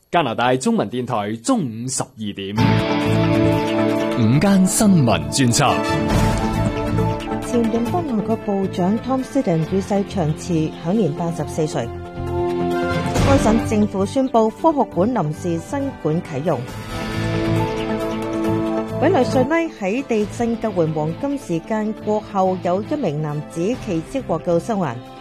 加拿大中文電台中午12點， 午間新聞專輯。 前聯邦外國部長 Tom Sidden 與世長辭，享年84歲。該省政府宣布科學館臨時新館啟用。委內瑞拉喺地震救援黃金時間過後，有一名男子奇蹟獲救生還。